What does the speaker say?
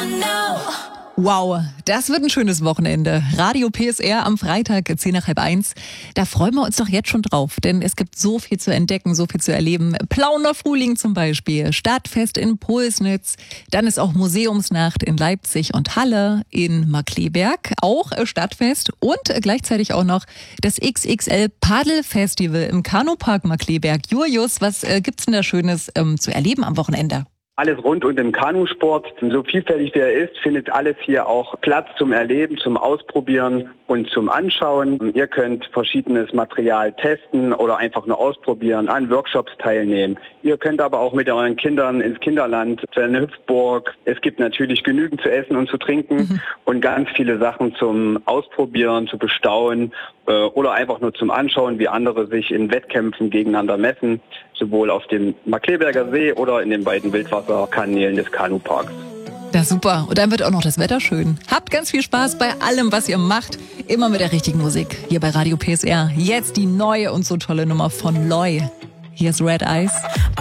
Wow, das wird ein schönes Wochenende. Radio PSR am Freitag, 10:30. Da freuen wir uns doch jetzt schon drauf, denn es gibt so viel zu entdecken, so viel zu erleben. Plauner Frühling zum Beispiel, Stadtfest in Pulsnitz, dann ist auch Museumsnacht in Leipzig und Halle, in Markkleeberg, auch Stadtfest und gleichzeitig auch noch das XXL Paddelfestival im Kanupark Markkleeberg. Julius, was gibt's denn da Schönes zu erleben am Wochenende? Alles rund um den Kanusport, so vielfältig wie er ist, findet alles hier auch Platz zum Erleben, zum Ausprobieren und zum Anschauen. Ihr könnt verschiedenes Material testen oder einfach nur ausprobieren, an Workshops teilnehmen. Ihr könnt aber auch mit euren Kindern ins Kinderland, zu einer Hüpfburg. Es gibt natürlich genügend zu essen und zu trinken und ganz viele Sachen zum Ausprobieren, zu bestaunen oder einfach nur zum Anschauen, wie andere sich in Wettkämpfen gegeneinander messen, sowohl auf dem Markkleeberger See oder in den beiden Wildwasserkanälen des Kanuparks. Ja, super. Und dann wird auch noch das Wetter schön. Habt ganz viel Spaß bei allem, was ihr macht. Immer mit der richtigen Musik. Hier bei Radio PSR. Jetzt die neue und so tolle Nummer von Loy. Hier ist Red Eyes.